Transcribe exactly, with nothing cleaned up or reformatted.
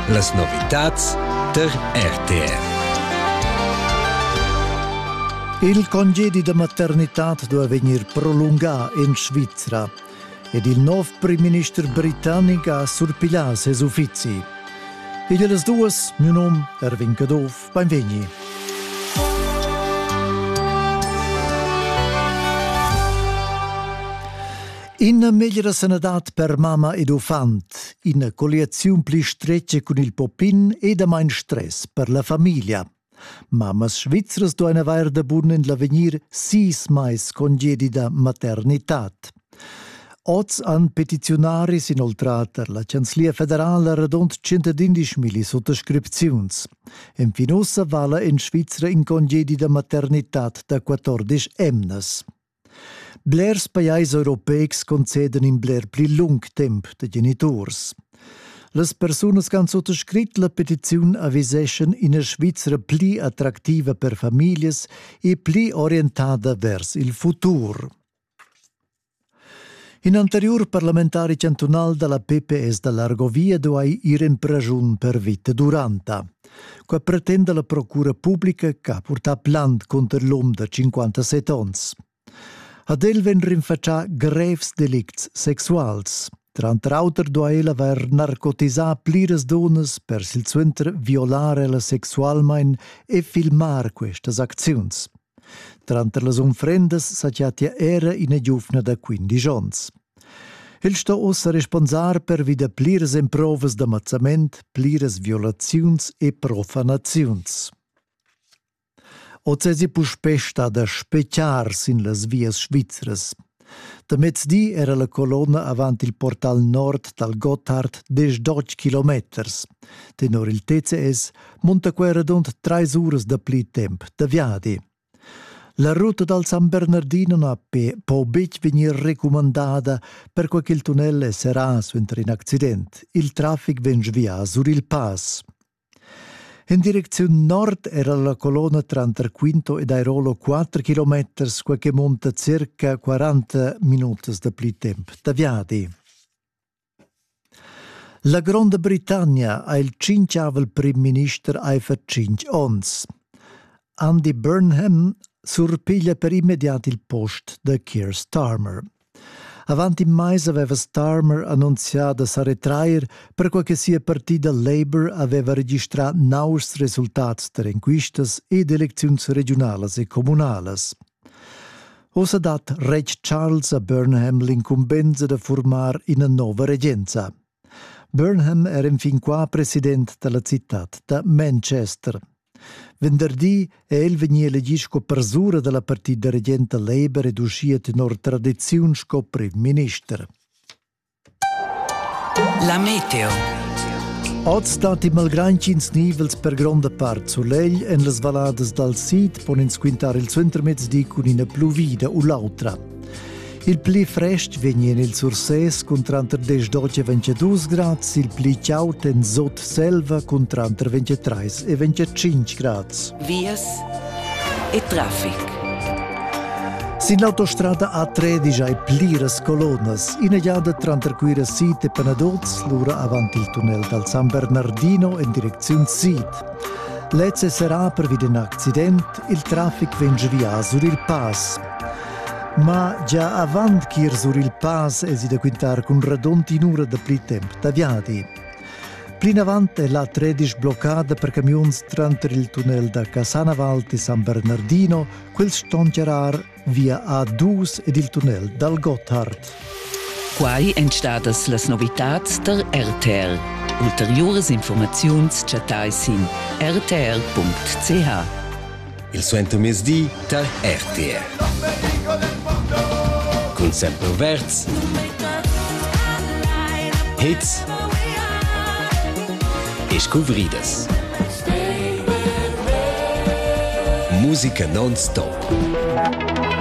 Las novitats der R T R. Il congedi de maternità doveva venir prolungato in Svizzera ed il nuovo Prim Minister britannico ha surpigliato ses uffizi. E delle due, mio nome è Erwin Cadov, benvegni. In migliore sanità per mamma ed ufant, in collezione più stretta con il popin e da meno stress per la famiglia. Mamas svizzere devono avere da buon in l'avvenir sis mais congedi da maternità. Oz han petizionari inoltrata la Canzlia federale radont centodicimila sottoscrizioni. In finossa vala in Svizzera in congedi da maternità da quattordici emnes. Blers paesi europeics conceden in bler pli lung temp de genitors. Las personas che han sottoscrit la petizione avviseschen in a Svizzera pli attrattiva per famiglie e pli orientada vers il futur. In anterior parlamentari cantonal della P P S dell'Argovia doai ir in prigione per vita duranta. Qua pretende la procura pubblica che ha portato plant contro l'uomo da cinquantasette anni. Ad el ven rinfaccià greves delicts sexuals. Tra l'altro doai aver narcotisà plires donas per sil suenter violare la sexualmein e filmar queste azioni. Tra le offrendas s'aggiatia era in giovne da quindici anni. Il sta ossa responsar per vida plires improvas d'ammazzament, plires violazioni e profanazioni. O se si puspesta da specciars in las vias svizzeras. Da mezzdi era la colonna avanti il portal nord dal Gotthard des dodici chilometers. Tenor il T C S monta quei radont tre ore da pli temp da viadi. La ruta dal San Bernardino na pe può bec venir recomandata per quel che il tunnel sarà suentra in accident. Il traffic ven svia sur il pass. In direzione nord era la colonna tra Quinto ed Airolo quattro chilometri, quel che monta circa quaranta minuti da pli temp da viadi. La Grande Britannia ha il cinquiavel prim minister ai fa cinque anni. Andy Burnham surpiglia per immediato il post da Keir Starmer. Avanti in mais aveva Starmer annunziato sa retrair per quel che sia partita Labour aveva registrato naus risultati delle enquistas ed elezioni regionali e comunali. Osa dat Reg Charles a Burnham l'incumbenza da formare una nuova regenza. Burnham era infin qua presidente della città da Manchester. Venerdì el venia elegit co persura della partita regenta Labour ed uscia tenor tradizione co prim minister. La meteo. Oggi stati malgrancins nivels per grande parte solegl en las valadas dal Sid pon in squintar il centro-mezzdi con una pluvida o l'altra. Il pli frest vegni nel Surses con tra dodici e ventidue gradi, il pli ciaut en sot selva con tra ventitré e venticinque gradi. Vias e traffic. Sin l'autostrada A tredici hai pliras colonnas, inaggiada tra quire Sid e Penadoz, l'ora avanti il tunnel dal San Bernardino in direzione Sid. Lezze sarà per vide un accident, il traffic venge via sur il pass. Ma già avanti che sur il pass e si da quintar con radonti in ora da pli temp da viadi. Plin avanti è la tredici bloccata per camions tra il tunnel da Casanaval di San Bernardino, quel stongerar via A due ed il tunnel dal Gotthard. Quai entstadas las novitats der R T R. Ulteriores informaziuns chatais in r t r punct c h. Il suento mesdi der R T R. Con sempre verts, hits e scouvridas. Musica non-stop.